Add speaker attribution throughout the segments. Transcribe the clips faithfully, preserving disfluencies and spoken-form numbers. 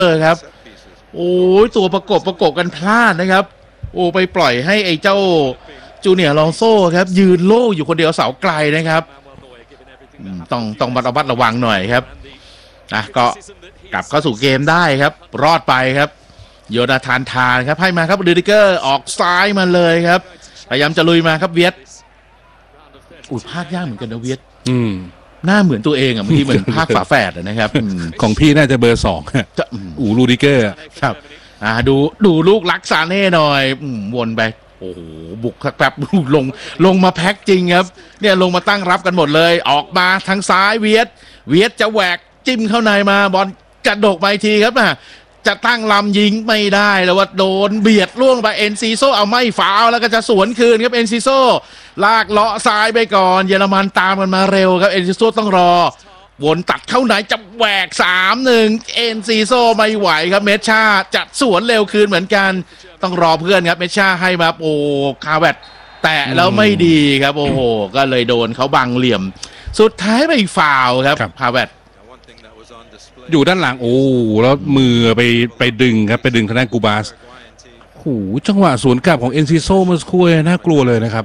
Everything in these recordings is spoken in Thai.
Speaker 1: เออครับโอ้ยตัวประกบประกบกันพลาดนะครับโอ้ไปปล่อยให้ไอ้เจ้าจูเนียร์ลองโซ่ครับยืนโล่อยู่คนเดียวเสาไกลนะครับต้องต้องระมัดระวังหน่อยครับอ่ะก็กลับเข้าสู่เกมได้ครับรอดไปครับโยนาธานทานครับให้มาครับรูดิเกอร์ออกซ้ายมาเลยครับพยายามจะลุยมาครับเวียดอุดภาคยากเหมือนกันนะเวียด
Speaker 2: อืม
Speaker 1: หน้าเหมือนตัวเองอ่ะบางทีเหมือนภาคฝาแฝดนะครับ
Speaker 2: ของพี่น่าจะเบอร์สองอูรูดิเกอร์
Speaker 1: ครับอ่าดูดูลูกลักซาเน่หน่อยวนไปโอ้โหบุกแป๊บลงลงมาแพ็คจริงครับเนี่ยลงมาตั้งรับกันหมดเลยออกมาทางซ้ายเวียดเวียดจะแหวกจิ้มเข้าในมาบอลกระดกไปทีครับอ่ะจะตั้งลำยิงไม่ได้แล้วว่าโดนเบียดล่วงไปเอ็นซีโซเอาไม่ฟาวแล้วก็จะสวนคืนครับเอ็นซีโซลากเลาะซ้ายไปก่อนเยอรมันตามกันมาเร็วครับเอ็นซีโซต้องรอวนตัดเข้าไหนจะแหวก สามหนึ่ง เอ็นซีโซไม่ไหวครับเมชชาจัดสวนเร็วคืนเหมือนกันต้องรอเพื่อนครับเมชชาให้มาโอ้คาแวตแตะแล้วไม่ดีครับโอ้โหก็เลยโดนเขาบังเหลี่ยมสุดท้ายไปฟาวครับคาแวต
Speaker 2: อยู่ด้านหลังโอ้แล้วมือไปไปดึงครับไปดึงทางด้านกูบาสโอ้จังหวะสวนกลับของเอ็นซีโซเมื่อสักครู่น่ากลัวเลยนะครับ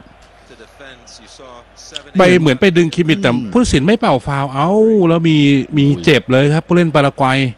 Speaker 2: ไปเหมือนไปดึงคิมิตแต่ผู้ตัดสินไม่เป่าฟาวล์เอ้าแล้วมีมีเจ็บเลยครับผู้เล่นปารากวัย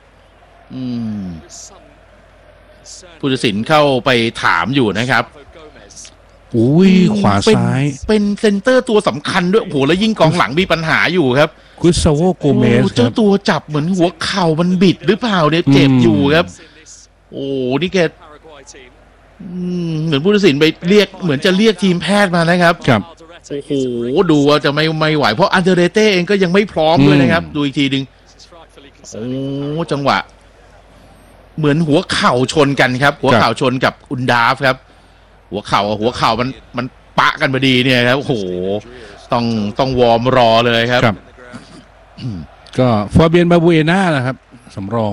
Speaker 1: ผู้ตัดสินเข้าไปถามอยู่นะครับ
Speaker 2: อุ้ยขวาซ้าย
Speaker 1: เป็นเซนเตอร์ตัวสำคัญด้วยโอ้โหแล้วยิ่งกองหลังมีปัญหาอยู่ครับ
Speaker 2: กุซาโวโกเมส
Speaker 1: เจ้าตัวจับเหมือนหัวเข่ามันบิดหรือเปล่าเนี่ยเจ็บอยู่ครับโอ้นี่แกเหมือนผู้ตัดสินไปเรียกเหมือนจะเรียกทีมแพทย์มานะครับ
Speaker 2: ครับ
Speaker 1: โอ้โหดูว่าจะไม่ไม่ไหวเพราะอันเดเรเต้เองก็ยังไม่พร้อมด้วยนะครับดูอีกทีนึงโอ้จังหวะเหมือนหัวเข่าชนกันครับหัวเข่าชนกับอุนดาฟครับหัวเข่าหัวเข่ามันมันปะกันพอดีเนี่ยครับโอ้โหต้องต้องวอร์มรอเลยครับ
Speaker 2: ก็ฟาเบียนบาบูเอน่านะครับสำรอง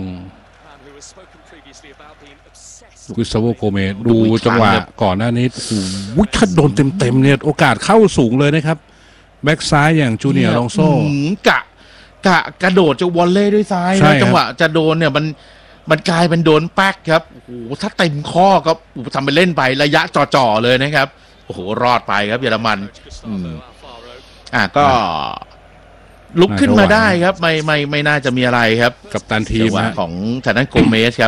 Speaker 2: กุซาโวโกเมสดูจังหวะก่อนหน้านี้โอ้โหถ้าโดนเต็มๆเนี่ยโอกาสเข้าสูงเลยนะครับแบ็กซ้ายอย่างจูเนียร์ลองโซ่
Speaker 1: กะกะกระโดดจะวอลเล่ด้วยซ้ายนะจังหวะจะโดนเนี่ยมันมันกลายเป็นโดนแป๊กครับโอ้โหถ้าเต็มข้อก็ทำไปเล่นไประยะจ่อๆเลยนะครับโอ้โหรอดไปครับเยอรมันอืมอ่ะก็ลุกขึ้นมาได้ครับไม่ไม่ไม่น่าจะมีอะไรครับ
Speaker 2: กับตันทีม
Speaker 1: ของทางด้านโกเมสครับ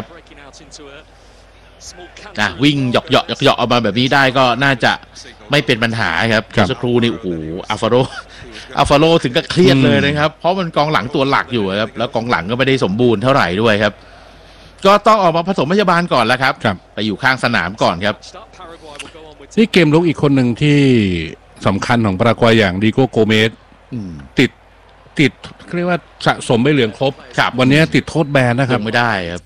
Speaker 1: อ่ะวิ่งหยอกหยอกหยอกหยอกออกมาแบบนี้ได้ก็น่าจะไม่เป็นปัญหาครับสักครู่นี่โอ้โหอัลฟาโรอัลฟาโรถึงกับเครียดเลยนะครับเพราะมันกองหลังตัวหลักอยู่ครับแล้วกองหลังก็ไม่ได้สมบูรณ์เท่าไหร่ด้วยครับก็ต้องออกมาผสมพยาบาลก่อนแล้วครับไปอยู่ข้างสนามก่อนครับ
Speaker 2: นี่เกมลุกอีกคนหนึ่งที่สำคัญของปารากวัยอย่างดิโก้โกเมสติดติดเรียกว่าสะสมไม่เหลืองครบวันนี้ติดโทษแบนนะครับ
Speaker 1: ไม่ได้ครับ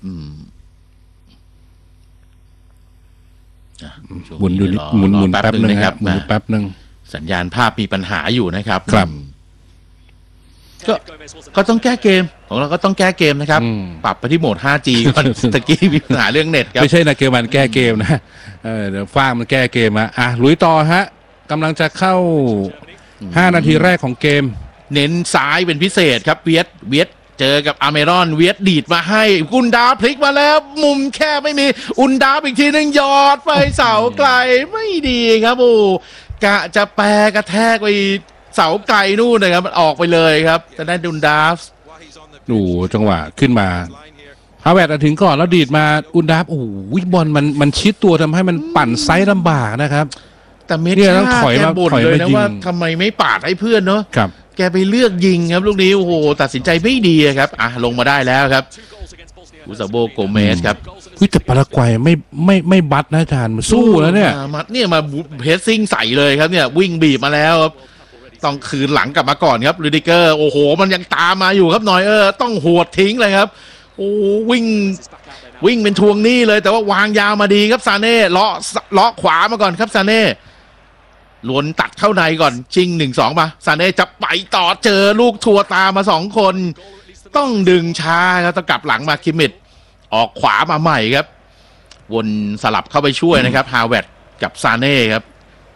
Speaker 2: หมุนอยู่หมุนหมุนแป๊บนึงครับหมุนแป๊บนึง
Speaker 1: สัญญาณภาพมีปัญหาอยู่นะครับ
Speaker 2: ครับ
Speaker 1: ก็ก็ต้องแก้เกมของเราก็ต้องแก้เกมนะครับปรับไปที่โหมด ไฟว์จี ก่อนตะกี้มีปัญหาเรื่องเน็ตครับ
Speaker 2: ไม่ใช่นะเกมมันแก้เกมนะเออเดี๋ยวฟ้ามันแก้เกมอ่ะอ่ะลุยต่อฮะกำลังจะเข้าห้านาทีแรกของเกม
Speaker 1: เน้นซ้ายเป็นพิเศษครับเวียดเวียดเจอกับอาเมรอนเวียดดีดมาให้อุนดาพลิกมาแล้วมุมแค่ไม่มีอุนดาอีกทีนึงยอดไปเสาไกลไม่ดีครับโอ้กะจะแปรกระแทกไปเสาไกลนู่นนะครับมันออกไปเลยครับจะได้อุนดาฟ
Speaker 2: ดูจังหวะขึ้นมาฮาแวร์ดถึงก่อนแล้วดีดมาอุนดาฟโอ้โหบอลมันมันชิดตัวทำให้มันปั่นไซส์ลำบากนะครับ
Speaker 1: แต่เมชาแกบ่นเลยนะว่าทำไมไม่ปาดให้เพื่อนเนาะแกไปเลือกยิงครับลูกนี้โอ้โหตัดสินใจไม่ดีครับอ่ะลงมาได้แล้วครับกุซาโวโกเมสครับ
Speaker 2: แต่ปารากวัยไม่ไม่ไม่บัดนะอาจารย์มาสู้แล้วเนี่ย
Speaker 1: มาเนี่ยมาเพสซิ่งใส่เลยครับเนี่ยวิ่งบีบมาแล้วครับต้องคืนหลังกลับมาก่อนครับรูดิเกอร์โอ้โหมันยังตามมาอยู่ครับหน่อยเออต้องหวดทิ้งเลยครับโอ้วิ่งวิ่งเป็นทวงหนี้เลยแต่ว่าวางยาวมาดีครับซาเน่เลาะเลาะขวามาก่อนครับซาเน่ล้วนตัดเข้าในก่อนชิงหนึ่งสองมาซาเน่จะไปต่อเจอลูกทัวตามมาสองคนต้องดึงช้าครับต้องกลับหลังมาคิมมิดออกขวามาใหม่ครับวนสลับเข้าไปช่วยนะครับฮาวเวิร์ดกับซาเน่ครับ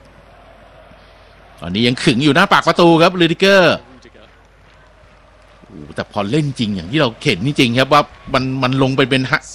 Speaker 1: ตอนนี้ยังขึงอยู่หน้าปากประตูครับรูดิเกอร์แต่พอเล่นจริงอย่างที่เราเห็นจริงๆครับว่ามันมันลงไปเป็น